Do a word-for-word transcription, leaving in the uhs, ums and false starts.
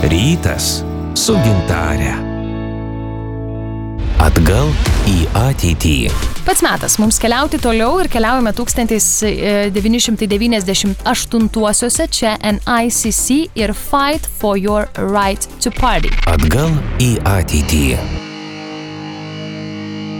Rytas su Gintare. Atgal į ateitį. Pats metas mums keliauti toliau ir keliaujame tūkstantis devyni šimtai devyniasdešimt aštuntuosiuose čia N I C C ir Fight for Your Right to Party. Atgal į ateitį.